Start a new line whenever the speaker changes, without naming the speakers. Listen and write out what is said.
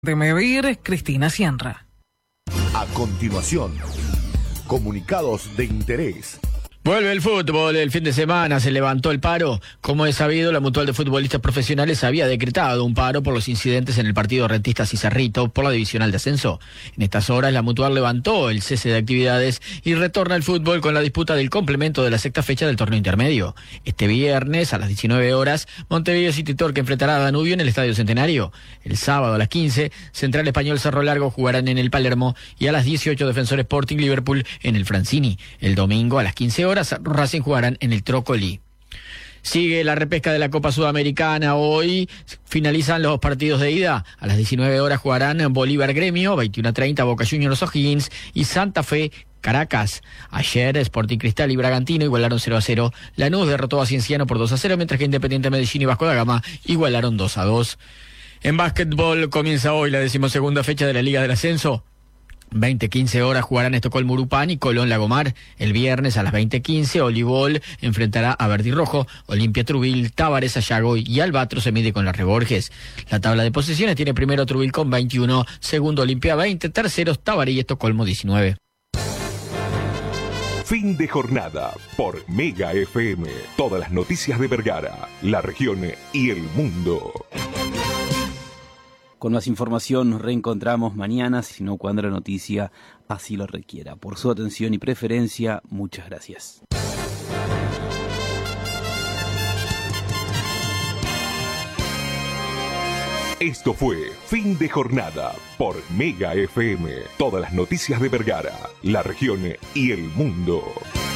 De medir, Cristina Cienra.
A continuación, comunicados de interés.
Vuelve el fútbol, el fin de semana se levantó el paro. Como es sabido, la Mutual de Futbolistas Profesionales había decretado un paro por los incidentes en el partido Rentistas y Cerrito por la divisional de ascenso. En estas horas la Mutual levantó el cese de actividades y retorna al fútbol con la disputa del complemento de la sexta fecha del torneo intermedio. Este viernes a las 19 horas, Montevideo City Torque enfrentará a Danubio en el Estadio Centenario. El sábado a las 15, Central Español Cerro Largo jugarán en el Palermo y a las 18 Defensor Sporting Liverpool en el Francini. El domingo a las 15 horas, Racing jugarán en el Trócoli. Sigue la repesca de la Copa Sudamericana. Hoy finalizan los partidos de ida. A las 19 horas jugarán Bolívar Gremio, 21:30 Boca Juniors O'Higgins y Santa Fe Caracas. Ayer Sporting Cristal y Bragantino igualaron 0-0. Lanús derrotó a Cienciano por 2-0, mientras que Independiente Medellín y Vasco da Gama igualaron 2-2. En básquetbol comienza hoy la 12ª fecha de la Liga del Ascenso. 20:15 horas jugarán Estocolmo Urupán y Colón Lagomar. El viernes a las 20:15 Olivol enfrentará a Verde y Rojo. Olimpia Trubil, Tábares, Ayagoy y Albatros se mide con las Reborges. La tabla de posiciones tiene primero Trubil con 21, segundo Olimpia 20, terceros Tábares y Estocolmo 19.
Fin de jornada por Mega FM. Todas las noticias de Vergara, la región y el mundo.
Con más información nos reencontramos mañana, sino cuando la noticia así lo requiera. Por su atención y preferencia, muchas gracias.
Esto fue Fin de Jornada por Mega FM. Todas las noticias de Vergara, la región y el mundo.